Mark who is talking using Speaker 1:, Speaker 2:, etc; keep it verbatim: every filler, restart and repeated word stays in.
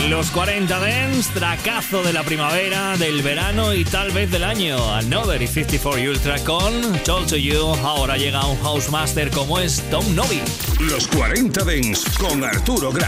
Speaker 1: Los cuarenta Dance, tracazo de la primavera, del verano y tal vez del año. Another y cincuenta y cuatro Ultra con Told to You. Ahora llega un house master como es Tom Novi.
Speaker 2: Los cuarenta Dance con Arturo Graf.